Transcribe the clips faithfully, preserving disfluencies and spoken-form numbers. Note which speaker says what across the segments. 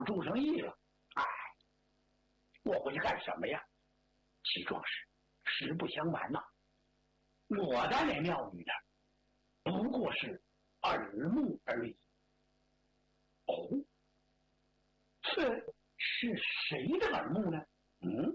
Speaker 1: 住生意了。哎，我回去干什么呀？齐壮士，实不相瞒呐、啊，我在那庙里呢，不过是耳目而已。哦，这是谁的耳目呢？嗯，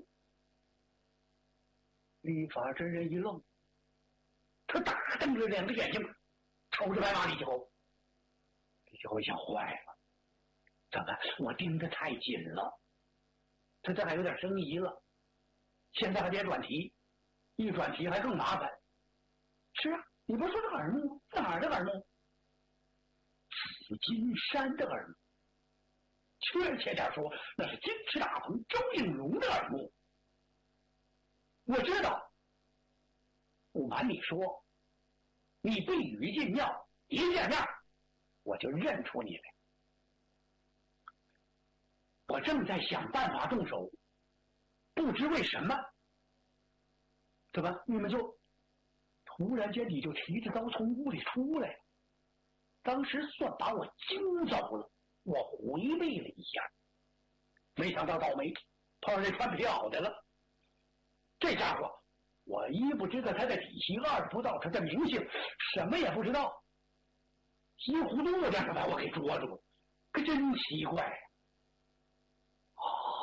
Speaker 1: 律法真人一愣，他大瞪着两个眼睛，瞅着白马李继侯。李继侯想坏了，怎么我盯得太紧了？他这还有点生疑了，现在还别转题，一转题还更麻烦。是啊，你不是说这耳目在哪儿的耳目？紫金山的耳目，确切点说，那是金翅大鹏周应龙的耳目。我知道，不瞒你说，你被掳进庙，一见面我就认出你来。我正在想办法动手，不知为什么，怎么你们就突然间你就提着刀从屋里出来了？当时算把我惊走了，我回味了一下，没想到倒霉碰上这穿票的了。这家伙，我一不知道他的底细，二不知道他的名姓，什么也不知道，稀里糊涂的让他把我给捉住了，可真奇怪呀！哦，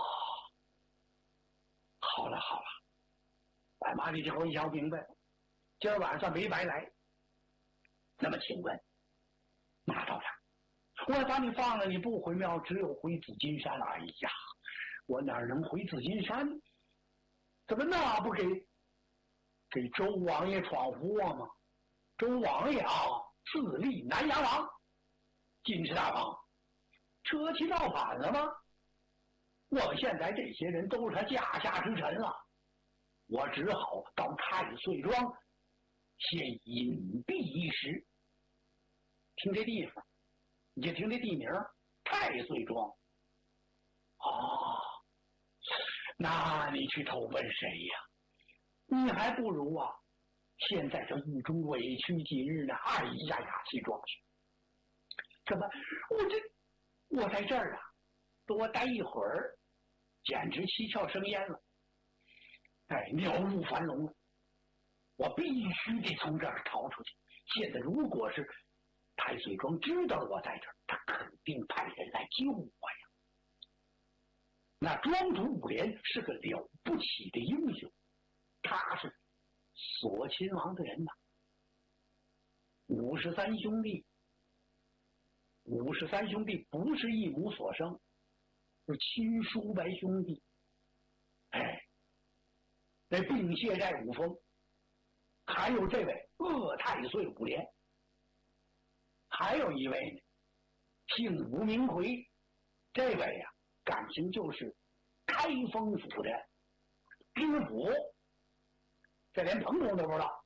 Speaker 1: 好了好了，白马李继侯一想明白了，今儿晚上没白来。那么请问马道长，我把你放了，你不回庙，只有回紫金山了。哎呀，我哪能回紫金山？怎么那不给给周王爷闯祸吗？周王爷啊，自立南阳王，金翅大鹏，车骑造反了吗？我们现在这些人都是他驾下之臣了，我只好到太岁庄先隐蔽一时。听这地方，你就听这地名，太岁庄。哦，那你去投奔谁呀？你还不如啊，现在这狱中委屈几日呢？哎呀呀，齐壮士，怎么我这我在这儿啊，多待一会儿，简直七窍生烟了。哎，鸟入樊笼了，我必须得从这儿逃出去。现在如果是太岁庄知道我在这儿，他肯定派人来救我呀。那庄主五连是个了不起的英雄，他是锁亲王的人呐。五十三兄弟，五十三兄弟不是一母所生，是亲叔伯兄弟。哎，那并谢在五峰，还有这位鄂太岁五连，还有一位呢，姓吴明奎，这位呀、啊，感情就是开封府的兵府，这连彭公都不知道。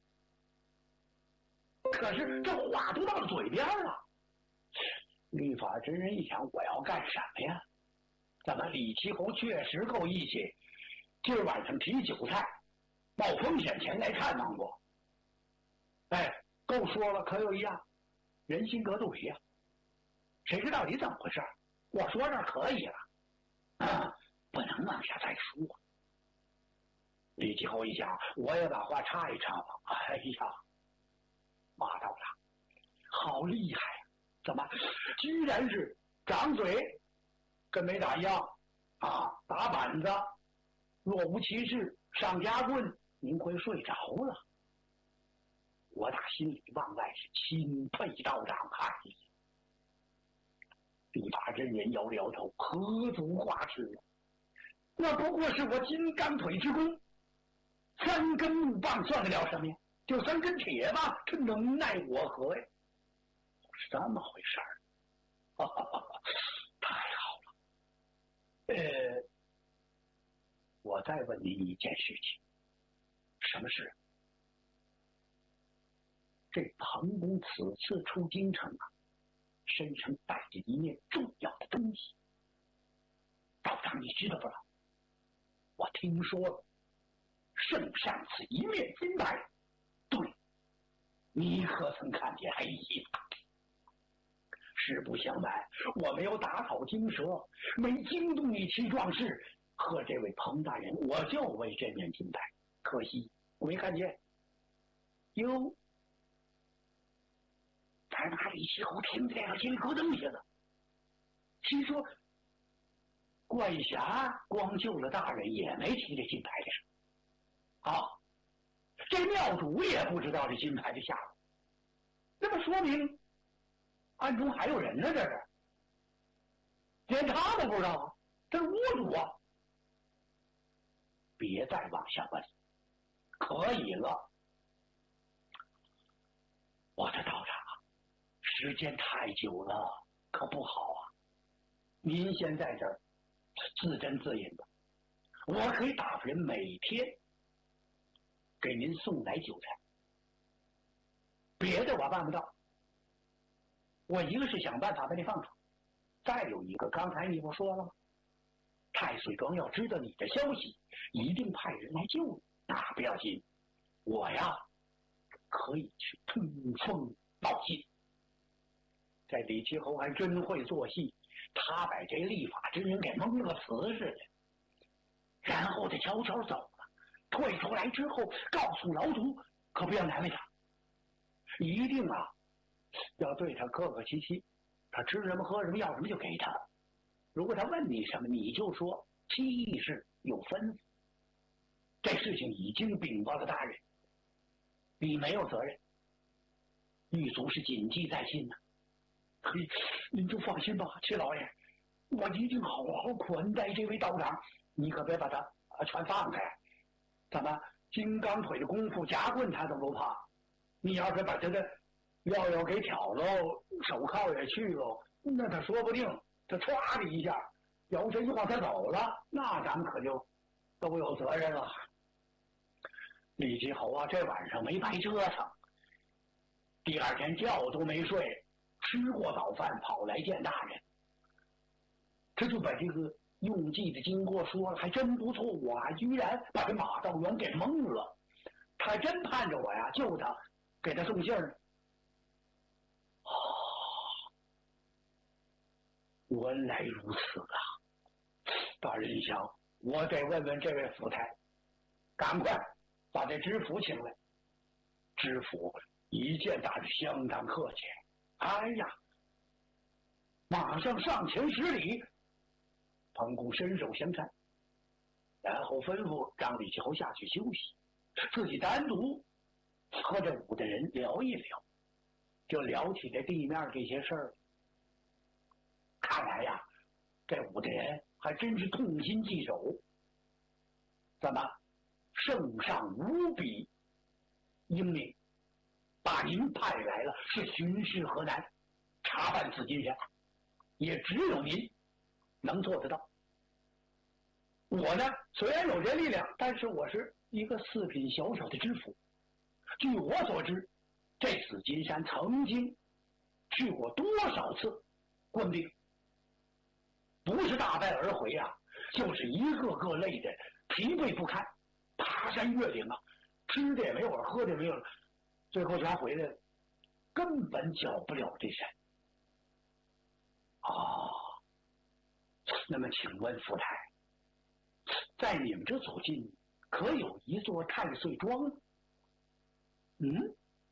Speaker 1: 可是这话都到了嘴边了，律法真人一想，我要干什么呀？怎么李齐侯确实够义气，今儿晚上提酒菜，冒风险前来看望我。哎，够说了，可有一样，人心隔肚皮呀、啊，谁知道你怎么回事？我说这可以了，啊，不能往下再说。李继侯一想，我也把话插一插吧。哎呀，马道长，好厉害呀、啊！怎么，居然是掌嘴，跟没打一样啊？打板子，若无其事，上夹棍，您会睡着了。我打心里往外是钦佩道长，哎呀！李法真人摇了摇头，何足挂齿了。那不过是我金刚腿之功，三根木棒算得了什么呀？就三根铁棒，这能奈我何呀？是这么回事儿，哈哈哈哈，太好了。呃，我再问您一件事情，什么事？这彭公此次出京城啊，身上带着一面重要的东西，道长你知道不知道？我听说了，圣上此一面金牌，对，你可曾看见？哎呀， 实不相瞒，我没有打草惊蛇，没惊动你七壮士和这位彭大人，我就为这面金牌。可惜我没看见。哟，咱拿李西侯听这个心里咯噔一下子，心说管辖光救了大人，也没提这金牌的事。好，这庙主也不知道这金牌的下落，那么说明暗中还有人呢，这是连他都不知道，这是窝主啊！别再往下问，可以了。我的道长，时间太久了，可不好啊！您先在这儿自斟自饮吧，我可以打发人每天给您送来酒菜，别的我办不到。我一个是想办法把你放出，再有一个，刚才你不说了吗？太岁庄要知道你的消息，一定派人来救你。那不要紧，我呀可以去通风报信。这李七侯还真会做戏，他把这立法之人给蒙了个死似的，然后他悄悄走了，退出来之后告诉老祖，可不要难为他，一定啊要对他客客气气，他吃什么喝什么要什么就给他。如果他问你什么，你就说七事有吩咐，这事情已经禀报了大人，你没有责任，狱卒是谨记在心的。嘿，您就放心吧，七老爷，我一定好好款待这位道长，你可别把他啊全放开。怎么金刚腿的功夫，夹棍他都不怕，你要是把他的腰腰给挑喽，手铐也去喽，那他说不定他歘的一下摇身就往他走了，那咱们可就都有责任了。李继侯啊，这晚上没白折腾，第二天觉都没睡，吃过早饭跑来见大人，这就把这个用计的经过说了，还真不错，我还居然把这马道元给蒙了，他真盼着我呀救他，给他送信儿。哦，原来如此啊！大人想，我得问问这位府台，赶快把这知府请来。知府一见大人相当客气，哎呀，马上上前施礼。彭公伸手相搀，然后吩咐让李继侯下去休息，自己单独和这五个人聊一聊，就聊起这地面这些事儿。看来呀，这五个人还真是痛心疾首。怎么，圣上无比英明，把您派来了，是巡视河南，查办紫金山，也只有您能做得到。我呢，虽然有这力量，但是我是一个四品小小的知府。据我所知，这紫金山曾经去过多少次官兵，不是大败而回啊，就是一个个累的疲惫不堪，爬山越岭啊，吃的也没有，喝的也没有，最后全回来了，根本搅不了这山。哦，那么请问府台，在你们这附近可有一座太岁庄？嗯，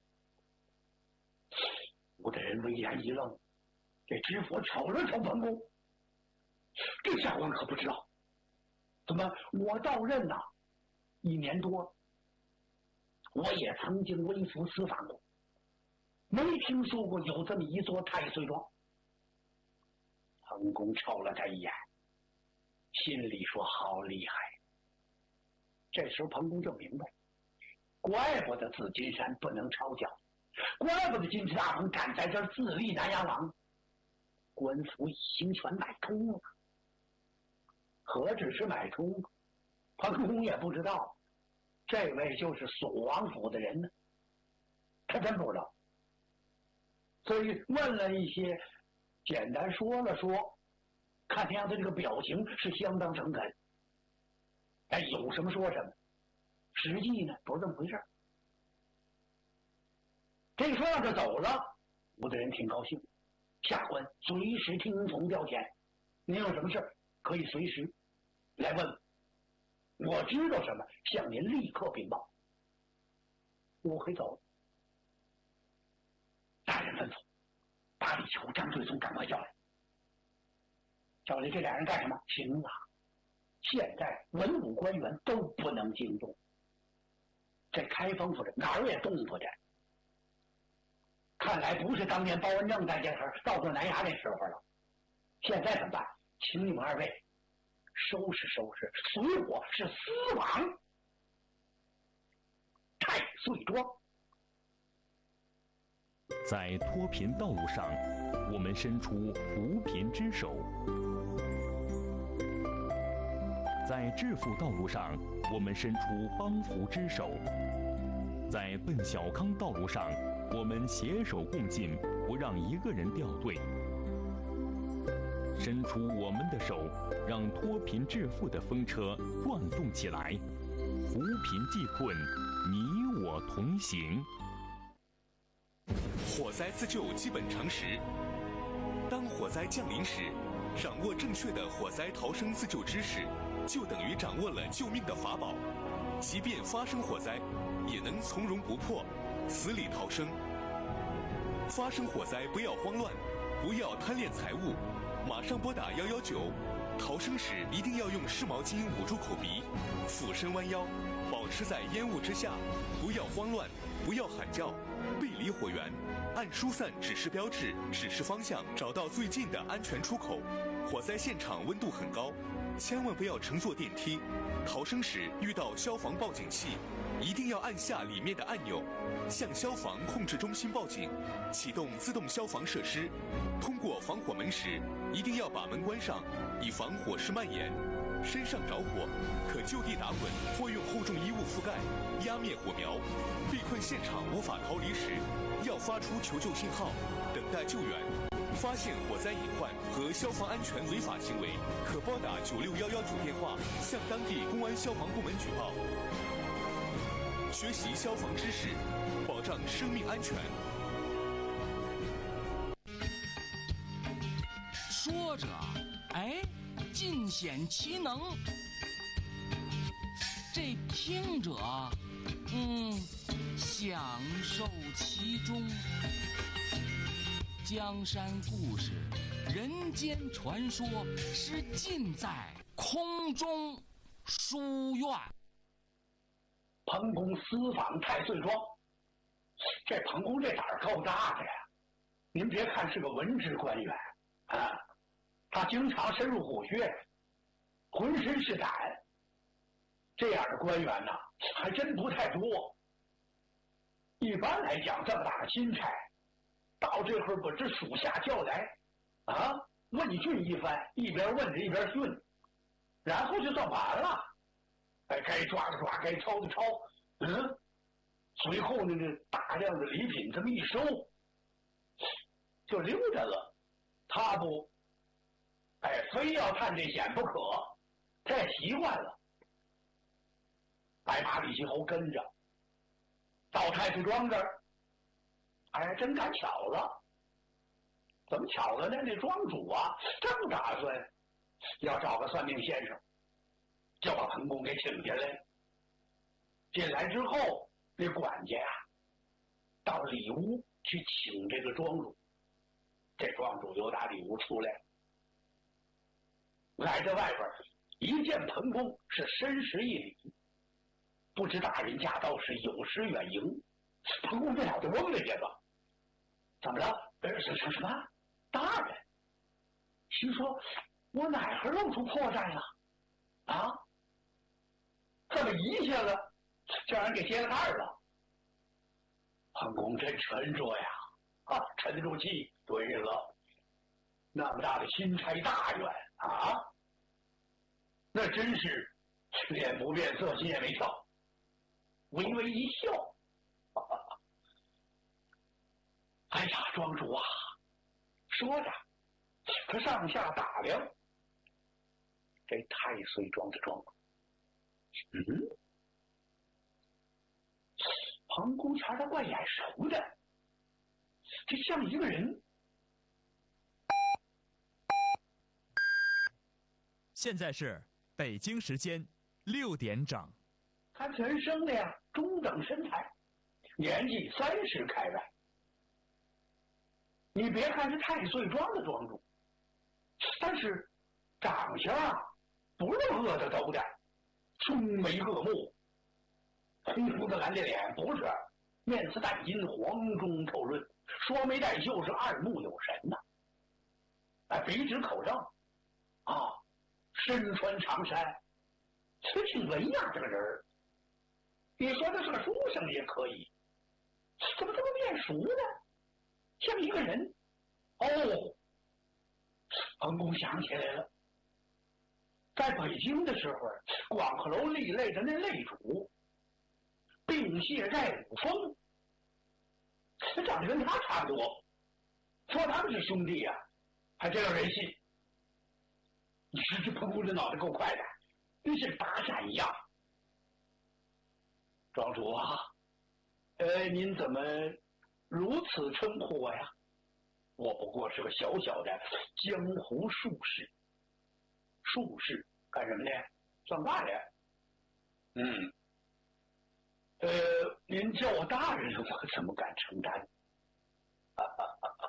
Speaker 1: 我的人微然一愣，这知府瞅了瞅彭公，这下官可不知道。怎么我到任呐、啊、一年多，我也曾经微服私访过，没听说过有这么一座太岁庄。彭公瞅了他一眼，心里说好厉害。这时候彭公就明白，怪不得紫金山不能抄缴，怪不得金翅大鹏敢在这儿自立南阳王，官府已经全买通了。何止是买通，彭公也不知道这位就是锁王府的人呢，他真不知道。所以问了一些，简单说了说，看样子这个表情是相当诚恳，哎，有什么说什么，实际呢不是这么回事。这个说让他走了，我的人挺高兴， 下官随时听从调遣，您有什么事可以随时来问我，知道什么向您立刻禀报。我可以走了。大人吩咐，把李秋、张翠松赶快叫来。叫来这俩人干什么？行了，现在文武官员都不能惊动，这开封府的哪儿也动不着。看来不是当年包文正在这时到过南衙那时候了。现在怎么办？请你们二位收拾收拾，随我是私往太岁庄。
Speaker 2: 在脱贫道路上，我们伸出扶贫之手；在致富道路上，我们伸出帮扶之手；在奔小康道路上，我们携手共进，不让一个人掉队。伸出我们的手，让脱贫致富的风车转动起来，扶贫济困，你我同行。
Speaker 3: 火灾自救基本常识：当火灾降临时，掌握正确的火灾逃生自救知识，就等于掌握了救命的法宝。即便发生火灾，也能从容不迫，死里逃生。发生火灾不要慌乱，不要贪恋财物，马上拨打一一九。逃生时一定要用湿毛巾捂住口鼻，俯身弯腰，保持在烟雾之下，不要慌乱，不要喊叫，背离火源，按疏散指示标志指示方向，找到最近的安全出口。火灾现场温度很高，千万不要乘坐电梯。逃生时遇到消防报警器，一定要按下里面的按钮，向消防控制中心报警，启动自动消防设施。通过防火门时，一定要把门关上，以防火势蔓延。身上着火，可就地打滚或用厚重衣物覆盖，压灭火苗。被困现场无法逃离时，要发出求救信号，等待救援。发现火灾隐患和消防安全违法行为，可拨打九六一一九电话向当地公安消防部门举报。学习消防知识，保障生命安全。
Speaker 4: 说着，哎，尽显其能；这听者，嗯，享受其中。江山故事，人间传说，是尽在空中书院。
Speaker 1: 彭公私访太岁庄，这彭公这胆儿够大的呀！您别看是个文职官员啊，他经常深入虎穴，浑身是胆。这样的官员呢，还真不太多。一般来讲，这么大的钦差，到这会儿把这属下叫来，啊，问讯一番，一边问着一边训，然后就算完了。哎，该抓的抓，该抄的抄，嗯，随后呢，这大量的礼品这么一收，就溜着了。他不，哎，非要探这险不可，他也习惯了。白马李继侯跟着到太岁庄这儿，哎，真赶巧了。怎么巧了呢？这庄主啊，正打算要找个算命先生，就把彭公给请进来。进来之后，这管家呀、啊，到里屋去请这个庄主。这庄主又打里屋出来，来这外边一见彭公是深施一礼，不知大人驾到是有失远迎。彭公这脑袋嗡了一下子，怎么了？呃，什什什么？大人？心说，我哪儿露出破绽了？啊？这么一下子，就让人给揭了盖了。彭公真沉着呀，啊，沉得住气。对了，那么大的钦差大员啊，那真是脸不变色，心也没跳，微微一笑。哈哈，哎呀，庄主啊，说着，他上下打量这太岁庄的庄主。嗯，彭公瞧他怪眼熟的，这像一个人。
Speaker 5: 现在是北京时间六点整。
Speaker 1: 他全生的呀，中等身材，年纪三十开外。你别看是太岁庄的庄主，但是长相啊，不是恶的斗的，凶眉恶目，红红的蓝着脸，不是面似淡金，黄中透润，双眉带秀，是二目有神呐、啊。哎，鼻直口正，啊，身穿长衫，是挺文雅这个人儿。你说他是个书生也可以，怎么这么面熟呢？像一个人。哦，彭公想起来了，在北京的时候，广鹤楼立擂的那擂主，并谢寨武峰，他长得跟他差不多，说他们是兄弟呀、啊，还真有人信。你说这彭公这脑袋够快的，跟是打闪一样。庄主啊，呃，您怎么如此称呼我呀？我不过是个小小的江湖术士。术士干什么的？算卦的。嗯。呃，您叫我大人，我怎么敢承担？啊啊啊啊！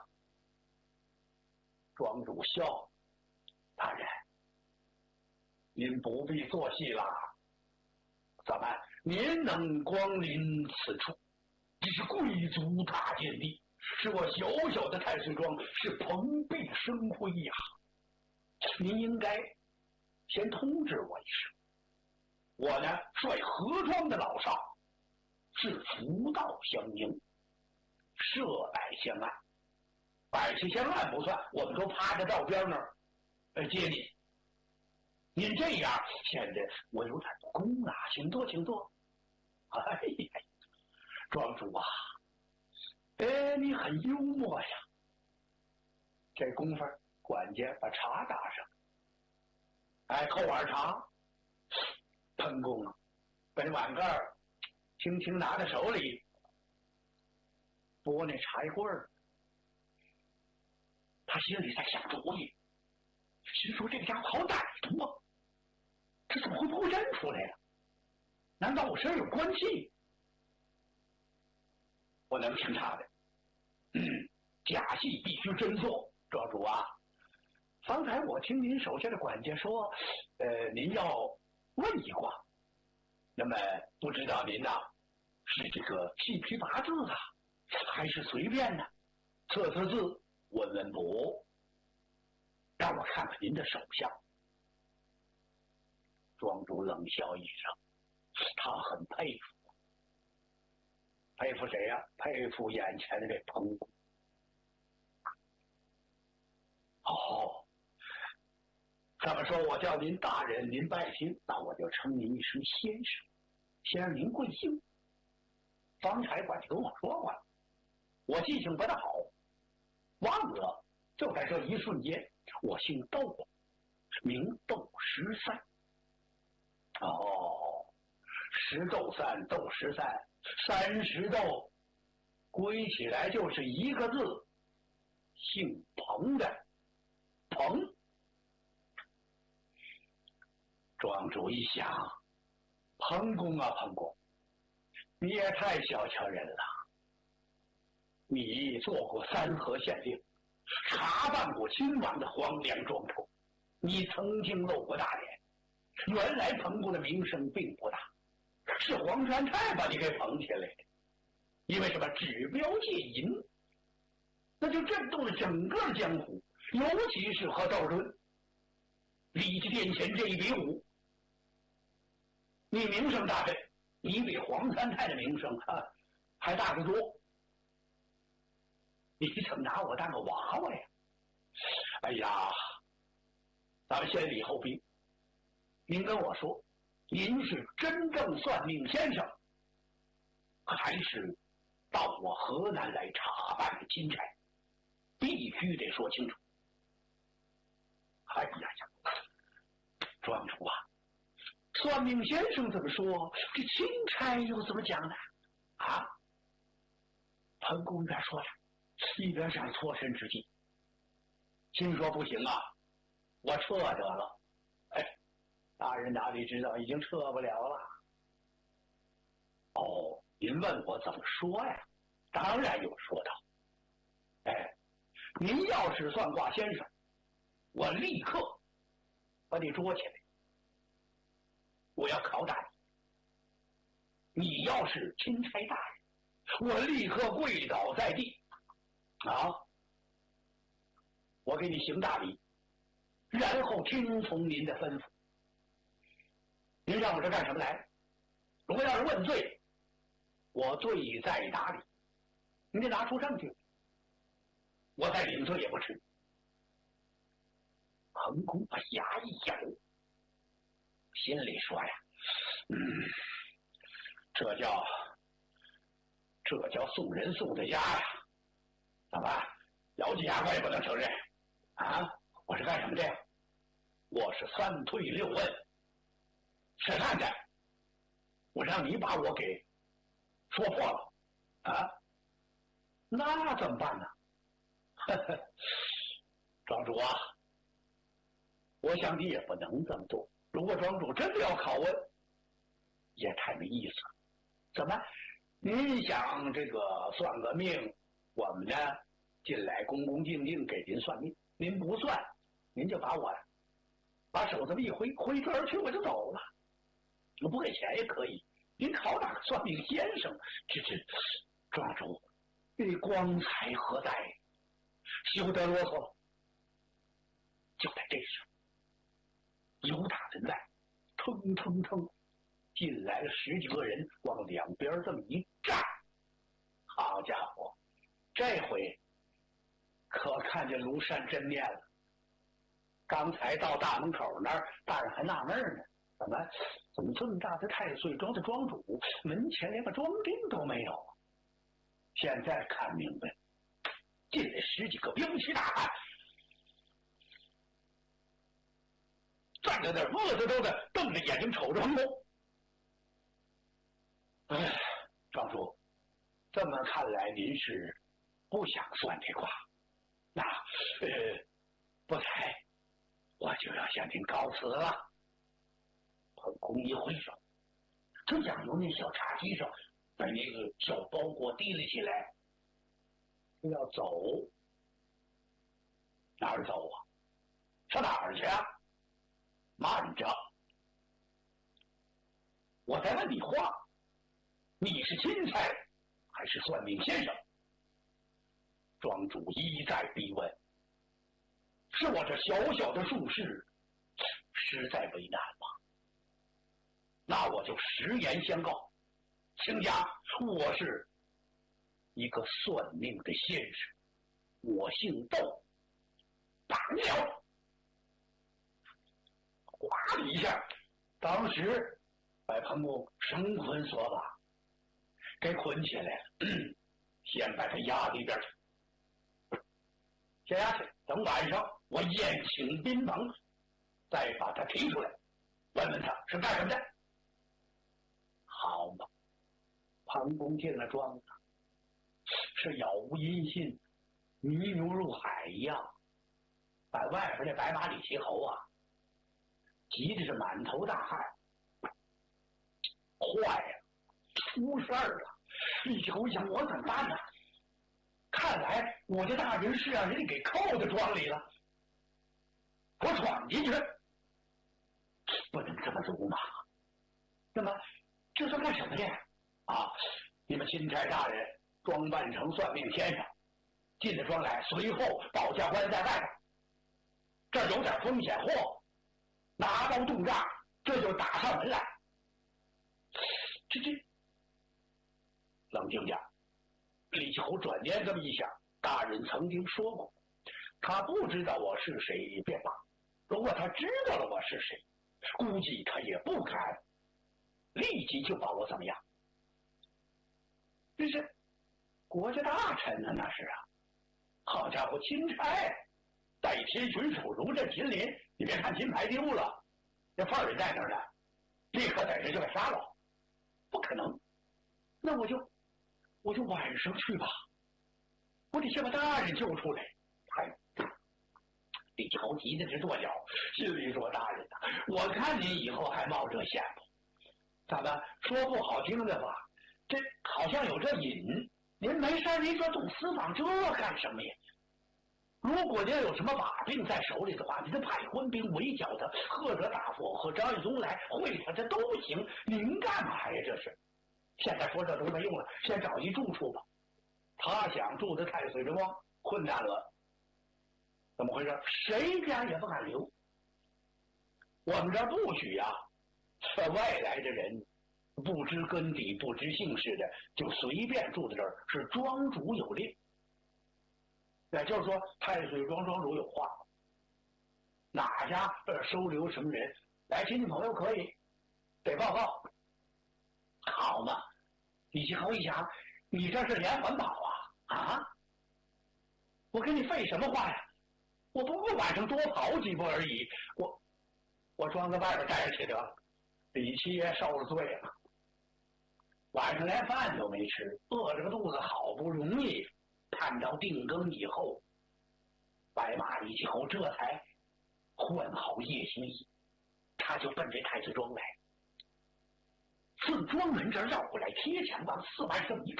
Speaker 1: 庄主笑，大人，您不必做戏啦。怎么？您能光临此处，这是贵族大见地，是我小小的太岁庄，是蓬荜生辉呀。您应该先通知我一声。我呢，率河庄的老少，是福道相迎，设摆相案。摆起相案不算，我们都趴在道边那儿，呃，接你。您这样显得我有点不公啊，请坐，请坐。哎呀，庄主啊，哎，你很幽默呀。这功夫，管家把茶打上，哎，扣碗茶。彭公啊，把这碗盖儿轻轻拿在手里，拨那茶叶棍儿。他心里在想主意，心说这个家伙好歹毒啊，这怎么会破阵出来了？难道我身上有关系？我能听他的。嗯，假戏必须真做，庄主啊。方才我听您手下的管家说，呃，您要问一卦，那么不知道您呐、啊，是这个细批八字啊，还是随便呢？测测字，问问卜，让我看看您的手相。庄主冷笑一声，他很佩服，佩服谁呀、啊？佩服眼前的这彭公。哦，这么说我叫您大人，您拜听，那我就称您一声先生。先生您贵姓？方才管家跟我说过了，我记性不大好，忘了。就在这一瞬间，我姓窦，名窦十三。哦，十窦三，窦十三，三十窦，归起来就是一个字，姓彭的彭。庄主一想，彭公啊彭公，你也太小瞧人了。你做过三河县令，查办过亲王的皇粮庄头，你曾经露过大脸。原来彭公的名声并不大，是黄山泰把你给捧起来的。因为什么？指标戒淫，那就震动了整个江湖，尤其是和窦润、李家殿前这一比武，你名声大振，你比黄三泰的名声啊还大得多。你怎么拿我当个娃娃呀？哎呀，咱们先礼后兵。您跟我说，您是真正算命先生，还是到我河南来查办的钦差？必须得说清楚。哎呀呀，庄主啊，算命先生怎么说？这钦差又怎么讲呢？啊？彭公一边说着，一边想脱身之计，心说不行啊，我撤得了。哎， 大人哪里知道已经撤不了了。哦，您问我怎么说呀？当然有说道。哎，您要是算卦先生，我立刻把你捉起来，我要拷打你。你要是钦差大人，我立刻跪倒在地，啊，我给你行大礼，然后听从您的吩咐。您让我这干什么来？如果要是问罪，我罪在哪里？你得拿出证据，我再领罪也不迟。彭公把牙一咬，心里说呀，嗯，这叫这叫送人送的家呀，怎么咬紧牙关也不能承认啊？我是干什么的呀？我是三推六问，是看着我让你把我给说破了啊，那怎么办呢？庄主啊，我想你也不能这么做。如果庄主真的要拷问，也太没意思了。怎么？您想这个算个命，我们呢进来恭恭敬敬给您算命，您不算，您就把我把手这么一挥，挥之而去，我就走了。我不给钱也可以。您拷打算命先生，这这庄主，你光彩何在？休得啰嗦了。就在这时，有打人来，腾腾腾进来了十几个人，往两边这么一站。好家伙，这回可看见庐山真面了。刚才到大门口那儿，大人还纳闷呢，怎么怎么这么大的太岁庄的庄主门前连个庄丁都没有啊？现在看明白，进来十几个兵器大汉，站在那儿恶着都的瞪着眼睛瞅着彭公。哎，庄主，这么看来您是不想算这卦，那呃，不才我就要向您告辞了。彭公一挥手，正想由那小茶几上把那个小包裹提了起来，就要走。哪儿走啊？上哪儿去啊？慢着，我在问你话，你是钦差还是算命先生？庄主一再逼问，是我这小小的术士实在为难吗？那我就实言相告，卿家，我是一个算命的先生，我姓窦，打鸟。哗的一下，当时把彭公绳捆索把给捆起来了，先把他押里边去，先押去，等晚上我宴请宾朋，再把他提出来，问问他是干什么的。好嘛，彭公进了庄子，是杳无音信，泥牛入海一样，把外边这白马李奇侯啊急的是满头大汗。坏了，出事儿了！李奇侯想，我怎么办呢？看来我这大人是让人给扣在庄里了，我闯进去，不能这么鲁莽。那么这算干什么的啊？你们钦差大人装扮成算命先生，进了庄来，随后保驾官在外头，这有点风险货，拿刀动诈，这就打上门来。这这，冷静点。李奇侯转念这么一想，大人曾经说过，他不知道我是谁便罢，如果他知道了我是谁，估计他也不敢立即就把我怎么样。这是国家大臣呢，那是啊！好家伙，钦差代天巡抚如镇金陵，你别看金牌丢了，这范儿也在那儿呢，立刻在这就给杀了。不可能，那我就我就晚上去吧，我得先把大人救出来。哎， 李继侯急得直跺脚，心里说：“大人呐，我看您以后还冒这险不？咱们说不好听的吧，这好像有这瘾。您没事，您说动私访这干什么呀？如果您有什么把柄在手里的话，您派官兵围剿他，或者大夫和张义宗来会他，这都行。您干嘛呀？这是。现在说这都没用了，先找一住处吧。他想住在太岁庄，困难了。怎么回事？谁家也不敢留。我们这儿不许啊，这外来的人不知根底、不知姓氏的，就随便住在这儿，是庄主有令。也就是说，太岁庄庄主有话，哪家呃收留什么人来亲戚朋友可以，得报告。好嘛，李继侯一想，你这是连环跑啊啊！我跟你废什么话呀？我不过晚上多跑几步而已，我我装在外边待着去得了。李七爷受了罪了，晚上连饭都没吃，饿着个肚子，好不容易看到定更以后，白马李继侯这才换好夜行衣，他就奔这太岁庄来。自庄门这绕过来，贴墙往四外这么一看，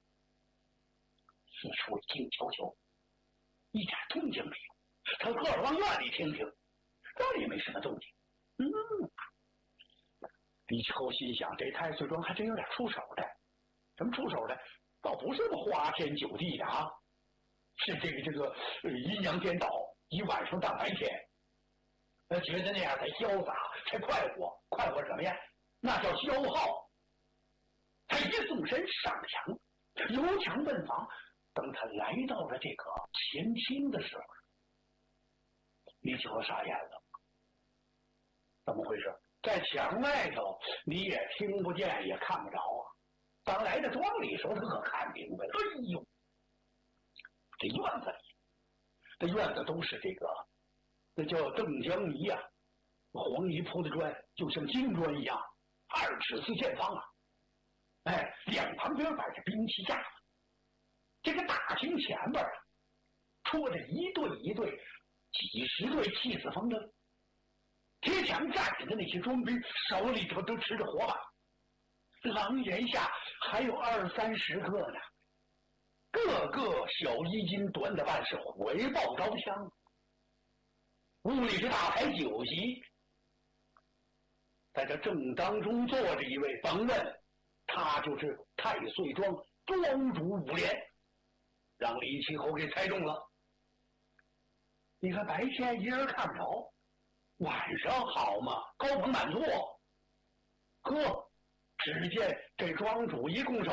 Speaker 1: 四处静悄悄，一点动静没有。他个儿往院里听听，这里也没什么动静。嗯，李继侯心想，这太岁庄还真有点出手的。什么出手的？倒不是什么花天酒地的啊，是这个这个呃阴阳颠倒，以晚上当白天。他觉得那样才潇洒，才快活。快活什么呀？那叫消耗。他一纵身上墙，由墙奔房。等他来到了这个前厅的时候，李继侯傻眼了。怎么回事？在墙外头你也听不见也看不着啊，当来的庄里时候他可看明白了。哎呦，这院子里，这院子都是这个那叫邓江泥呀、啊，黄泥铺的砖，就像金砖一样，二尺四见方啊。哎，两旁边摆着兵器架子，这个大厅前边啊，戳着一对一对几十对气死风筝，贴墙站着的那些庄兵手里头都持着火把，廊檐下还有二三十个呢，个个小衣襟，短的半是回报招枪。屋里是大排酒席，在这正当中坐着一位，甭问，他就是太岁庄庄主五连，让李继侯给猜中了。你看白天一人看不着，晚上好嘛，高朋满座。呵，只见这庄主一拱手，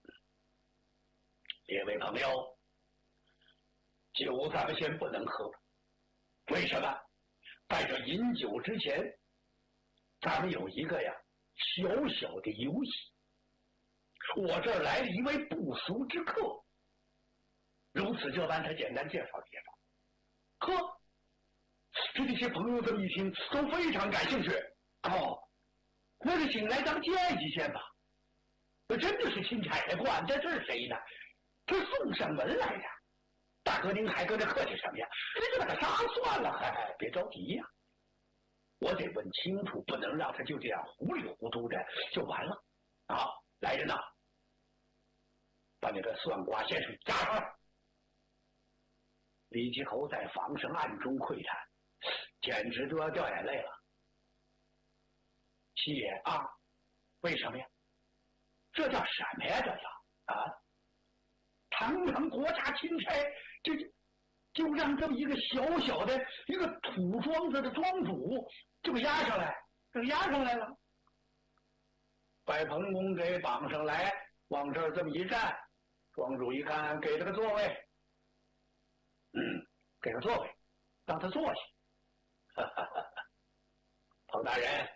Speaker 1: 列位朋友，酒咱们先不能喝，为什么？在这饮酒之前，咱们有一个呀小小的游戏。我这儿来了一位不俗之客，如此这般，他简单介绍介绍。呵，这这些朋友这么一听，都非常感兴趣。哦，那就请来咱们见一见吧。这真的是钦差，管他是谁呢？这送上门来的。大哥，您还跟着客气什么呀？这就把他杀算了，哎，别着急呀。我得问清楚，不能让他就这样糊里糊涂的就完了。啊，来人呐，把那个算卦先生押上来。李继侯在房上暗中喟叹，简直都要掉眼泪了。七爷啊，为什么呀？这叫什么呀？这叫啊！堂堂国家钦差，这就就让这么一个小小的一个土庄子的庄主就给押上来，这个押上来了。把彭公给绑上来，往这儿这么一站，庄主一看，给了个座位。嗯，给个座位，让他坐下。哈哈哈哈，彭大人，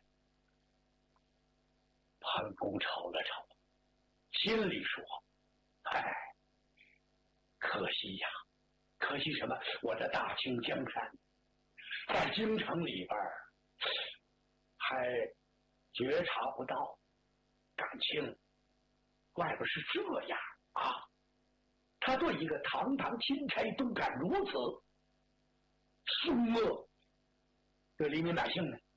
Speaker 1: 彭公瞅了瞅，心里说：“哎，可惜呀，可惜什么？我这大清江山，在京城里边还觉察不到，感情外边是这样啊。”他对一个堂堂钦差都敢如此， 凶恶，对黎民百姓呢，